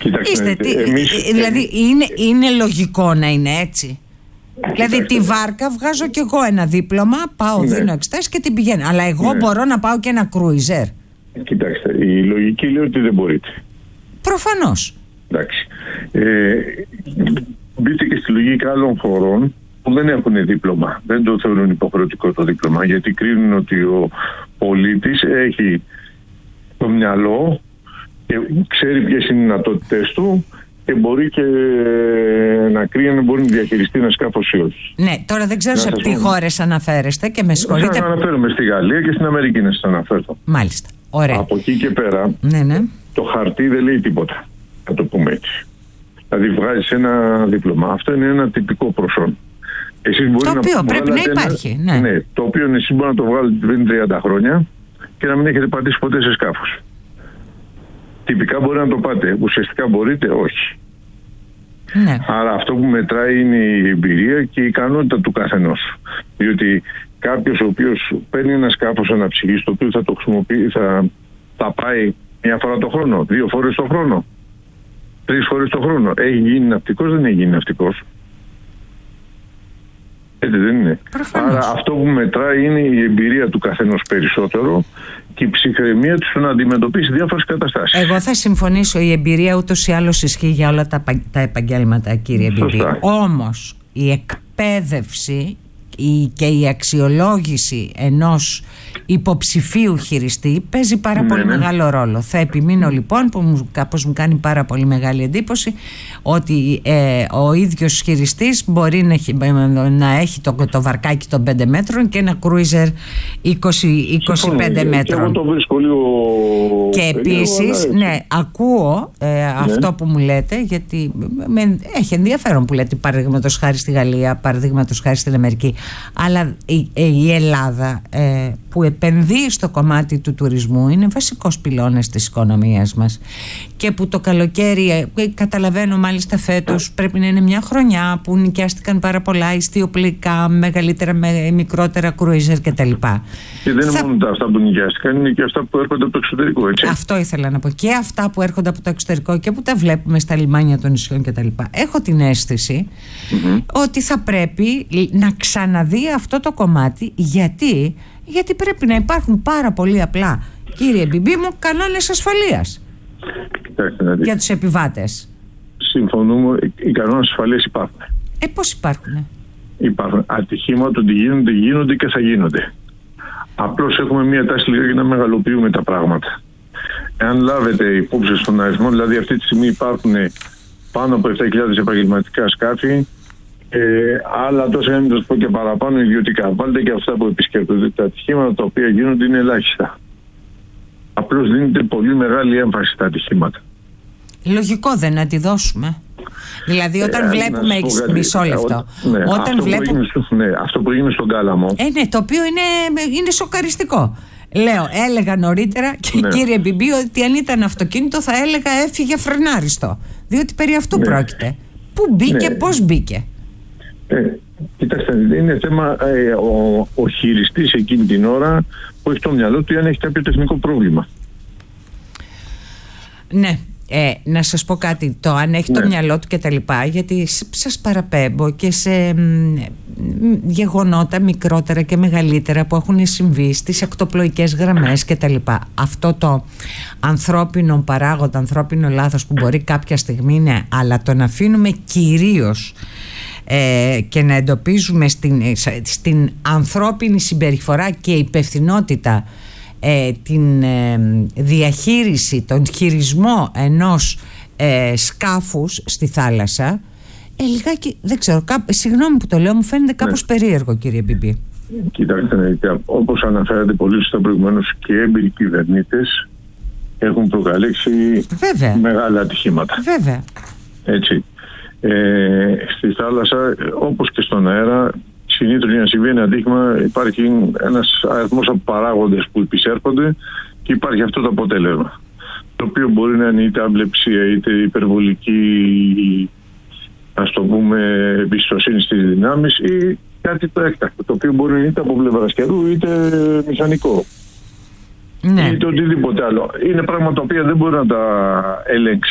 Κοιτάξτε, δηλαδή είναι λογικό να είναι έτσι. Δηλαδή τη βάρκα βγάζω κι εγώ ένα δίπλωμα, πάω, δίνω εξετάσεις και την πηγαίνω. Αλλά εγώ μπορώ να πάω και ένα κρούιζερ? Κοιτάξτε, η λογική λέει ότι δεν μπορείτε. Προφανώς. Εντάξει. Μπείτε και στη λογική άλλων χωρών που δεν έχουν δίπλωμα. Δεν το θεωρούν υποχρεωτικό το δίπλωμα, γιατί κρίνουν ότι ο πολίτης έχει το μυαλό και ξέρει ποιες είναι οι δυνατότητες του και μπορεί και να κρίνει αν μπορεί να διαχειριστεί ένα σκάφος ή όχι. Ναι, τώρα δεν ξέρω σε τι χώρες αναφέρεστε και με συγχωρείτε. Θα αναφέρομαι στη Γαλλία και στην Αμερική, να σας αναφέρω. Μάλιστα. Ωραία. Από εκεί και πέρα, το χαρτί δεν λέει τίποτα, να το πούμε έτσι. Δηλαδή βγάζεις ένα δίπλωμα. Αυτό είναι ένα τυπικό προσόν. Το οποίο πρέπει να υπάρχει. Ναι, το οποίο εσείς μπορείτε να το βγάλετε πριν 30 χρόνια και να μην έχετε πατήσει ποτέ σε σκάφος. Τυπικά μπορεί να το πάτε. Ουσιαστικά μπορείτε, όχι. Ναι. Άρα αυτό που μετράει είναι η εμπειρία και η ικανότητα του καθενός. Διότι κάποιος ο οποίος παίρνει ένα σκάφος αναψυχής, το οποίο θα το χρησιμοποιεί, θα πάει μια φορά το χρόνο, 2 φορές το χρόνο, 3 φορές το χρόνο. Έχει γίνει ναυτικός, δεν έχει γίνει ναυτικός? Έτσι δεν είναι? Προφανώς. Άρα αυτό που μετράει είναι η εμπειρία του καθενός περισσότερο και η ψυχραιμία του να αντιμετωπίσει διάφορες καταστάσεις. Εγώ θα συμφωνήσω, η εμπειρία ούτως ή άλλως ισχύει για όλα τα επαγγέλματα, κύριε Μπιμπί. Όμως η εκπαίδευση και η αξιολόγηση ενός υποψηφίου χειριστή παίζει πάρα πολύ μεγάλο ρόλο. Θα επιμείνω λοιπόν, που κάπως μου κάνει πάρα πολύ μεγάλη εντύπωση, ότι ο ίδιος χειριστής μπορεί να έχει το βαρκάκι των 5 μέτρων και ένα κρούιζερ 25 μέτρων. Και εγώ το βρίσκω λίγο... Και επίσης, ακούω αυτό που μου λέτε, γιατί έχει ενδιαφέρον που λέτε, παραδείγματος χάρη στη Γαλλία, παραδείγματος χάρη στην Αμερική, αλλά η Ελλάδα που επενδύει στο κομμάτι του τουρισμού είναι βασικός πυλώνας της οικονομίας μας και που το καλοκαίρι, καταλαβαίνω μάλιστα φέτος πρέπει να είναι μια χρονιά που νοικιάστηκαν πάρα πολλά ιστιοπλοϊκά, μεγαλύτερα, μικρότερα κρούιζερ κτλ. Και δεν είναι μόνο αυτά που νοικιάστηκαν, είναι και αυτά που έρχονται από το εξωτερικό, έτσι. Αυτό ήθελα να πω. Και αυτά που έρχονται από το εξωτερικό και που τα βλέπουμε στα λιμάνια των νησιών κτλ. Έχω την αίσθηση ότι θα πρέπει να ξαναδεί αυτό το κομμάτι. Γιατί πρέπει να υπάρχουν πάρα πολύ απλά, κύριε Μπιμπί μου, κανόνες ασφαλείας για τους επιβάτες. Συμφωνούμε, οι κανόνες ασφαλείας υπάρχουν. Πώς υπάρχουν? Υπάρχουν ατυχήματα, ότι γίνονται και θα γίνονται. Απλώς έχουμε μία τάση λίγα για να μεγαλοποιούμε τα πράγματα. Εάν λάβετε υπόψη στον αριθμό, δηλαδή αυτή τη στιγμή υπάρχουν πάνω από 7.000 επαγγελματικά σκάφη, άλλα τόσα, να μην το πω και παραπάνω, ιδιωτικά. Βάλτε και αυτά που επισκέπτονται. Τα ατυχήματα τα οποία γίνονται είναι ελάχιστα. Απλώς δίνεται πολύ μεγάλη έμφαση στα ατυχήματα. Λογικό δεν να τη δώσουμε? Δηλαδή όταν βλέπουμε... Μισό λεπτό. Αυτό που έγινε στον Κάλαμο. Το οποίο είναι σοκαριστικό. Έλεγα νωρίτερα και κύριε Μπιμπί ότι αν ήταν αυτοκίνητο θα έλεγα έφυγε φρενάριστο. Διότι περί αυτού πρόκειται. Πού μπήκε, πώς μπήκε? Κοιτάξτε, είναι θέμα ο χειριστής εκείνη την ώρα που έχει το μυαλό του, αν έχει κάποιο τεχνικό πρόβλημα. Ναι. Να σας πω κάτι, το αν έχει το μυαλό του και τα λοιπά, γιατί σας παραπέμπω και σε γεγονότα μικρότερα και μεγαλύτερα που έχουν συμβεί στις ακτοπλοϊκές γραμμές και τα λοιπά. Αυτό το ανθρώπινο παράγοντα, ανθρώπινο λάθος που μπορεί κάποια στιγμή αλλά τον αφήνουμε κυρίως και να εντοπίζουμε στην ανθρώπινη συμπεριφορά και υπευθυνότητα την διαχείριση, τον χειρισμό ενός σκάφους στη θάλασσα, λιγάκι, δεν ξέρω, συγγνώμη που το λέω, μου φαίνεται κάπως περίεργο, κύριε Μπιμπί. Κοιτάξτε, όπως αναφέρατε πολύ σωστά προηγουμένως, και έμπειροι κυβερνήτες έχουν προκαλέσει μεγάλα ατυχήματα. Βέβαια. Έτσι. Στη θάλασσα, όπως και στον αέρα, συνήθως για να συμβεί ένα ατύχημα υπάρχει ένας αριθμός από παράγοντες που επισέρχονται και υπάρχει αυτό το αποτέλεσμα. Το οποίο μπορεί να είναι είτε αμπλεψία, είτε υπερβολική, ας το πούμε, εμπιστοσύνη στις δυνάμεις, ή κάτι το έκτακτο, το οποίο μπορεί να είναι είτε από πλευράς καιρού είτε μηχανικό. Είτε οτιδήποτε άλλο. Είναι πράγματα τα οποία δεν μπορεί να τα ελέγξει